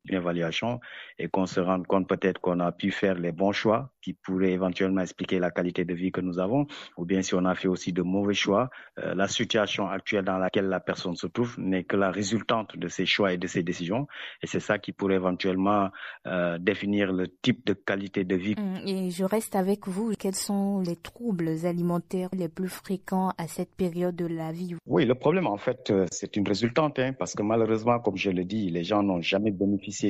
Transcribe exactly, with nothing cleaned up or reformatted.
une évaluation et qu'on se rende compte peut-être qu'on a pu faire les bons choix qui pourraient éventuellement expliquer la qualité de vie que nous avons, ou bien si on a fait aussi de mauvais choix. Euh, la situation actuelle dans laquelle la personne se trouve n'est que la résultante de ses choix et de ses décisions. Et c'est ça qui pourrait éventuellement euh, définir le type de qualité de vie. Et je reste avec vous. Quels sont les troubles alimentaires les plus fréquents à cette période de la vie? Oui, le problème, en fait, c'est une résultante, hein, parce que malheureusement, comme je le dis, les gens n'ont jamais bénéficié